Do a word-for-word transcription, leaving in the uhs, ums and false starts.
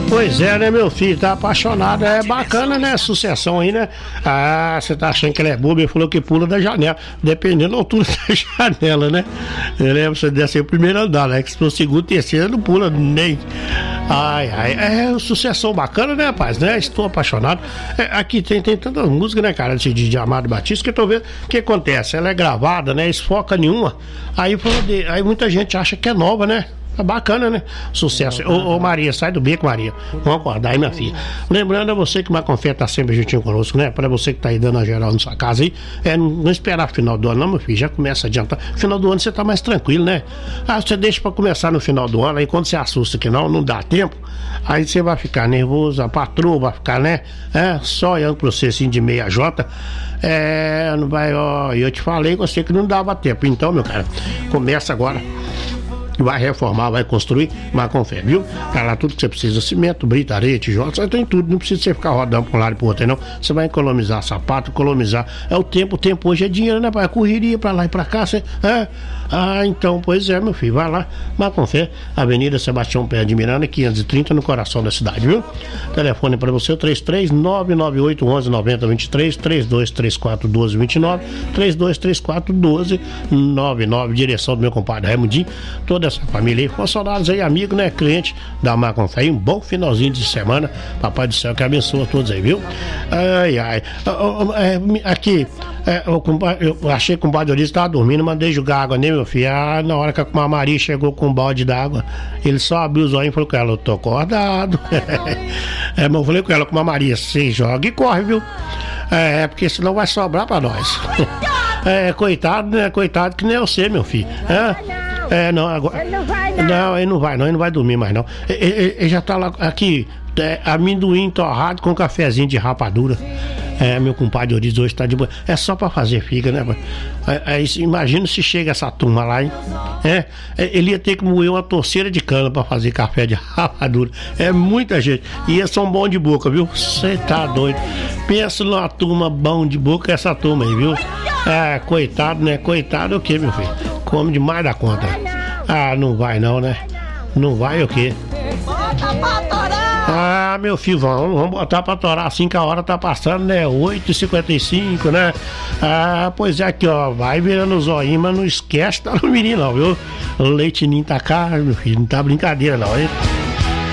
Pois é, né, meu filho? Tá apaixonado. É bacana, né? Sucessão aí, né? Ah, você tá achando que ele é bobo? Ele falou que pula da janela. Dependendo da altura da janela, né? Eu lembro, você desce o primeiro andar, né? Que se for o segundo, terceiro, não pula nem. Ai, ai. É sucessão bacana, né, rapaz? Né? Estou apaixonado. É, aqui tem, tem tanta música, né, cara? De, de Amado Batista, que eu tô vendo. O que acontece? Ela é gravada, né? Esfoca nenhuma. Aí, de, aí muita gente acha que é nova, né? É bacana, né? Sucesso. Ô, ô Maria, sai do beco, Maria. Vamos acordar aí, minha filha. Lembrando a você que o Marconfé tá sempre juntinho conosco, né? Pra você que tá aí dando a geral na sua casa aí, é, não, não esperar final do ano, não, meu filho. Já começa a adiantar. Final do ano você tá mais tranquilo, né? Ah, você deixa pra começar no final do ano, aí quando você assusta que não, não dá tempo, aí você vai ficar nervoso, a patroa vai ficar, né? É, só olhando pra você assim de meia jota. É, não vai, ó. Eu te falei com você que não dava tempo. Então, meu cara, começa agora. Vai reformar, vai construir, mas com fé, viu? Tá lá tudo que você precisa: cimento, brita, areia, tijolo, você tem tudo. Não precisa você ficar rodando pra um lado e pro outro, não. Você vai economizar sapato, economizar. É o tempo, o tempo hoje é dinheiro, né, pai? Correria pra lá e pra cá, você. É? Ah, então, pois é, meu filho, vai lá, mas com fé, Avenida Sebastião Pé de Miranda, quinhentos e trinta, no coração da cidade, viu? Telefone pra você: três três nove nove oito um um nove zero dois três, três dois três quatro um dois dois nove, três dois três quatro um dois nove nove, direção do meu compadre Raimundinho, toda essa família aí, funcionários aí, amigo, né, cliente da Marconfé. Um bom finalzinho de semana, papai do céu que abençoa todos aí, viu? Ai, ai, aqui, eu achei que o compadre Eurício estava dormindo, mandei jogar água nele, meu filho. Ah, na hora que a Maria chegou com um balde d'água, ele só abriu os olhos e falou com ela: eu tô acordado. É, mas eu falei com ela, com a Maria: você joga e corre, viu? É, porque senão vai sobrar pra nós. É, coitado, né? Coitado que nem eu sei, meu filho. É, é não, agora. Ele não vai, não. Não, ele não vai, não, ele não vai dormir mais, não. Ele, ele, ele já tá lá aqui, é, amendoim torrado com cafezinho de rapadura. É, meu compadre Eurício hoje tá de boa. É só pra fazer figa, né? É, é, imagina se chega essa turma lá, hein? É, ele ia ter que moer uma torceira de cana pra fazer café de rapadura. É muita gente. E eles são bons de boca, viu? Você tá doido. Pensa numa turma bom de boca, essa turma aí, viu? É, coitado, né? Coitado o quê, meu filho? Come demais da conta. Ah, não vai não, né? Não vai o quê? Ah, meu filho, vamos, vamos botar pra torar assim que a hora tá passando, né? oito e cinquenta e cinco, né? Ah, pois é, aqui, ó, vai virando o zoinho, mas não esquece, tá no menino, não, viu? O leite ninho tá caro, meu filho, não tá brincadeira, não, hein?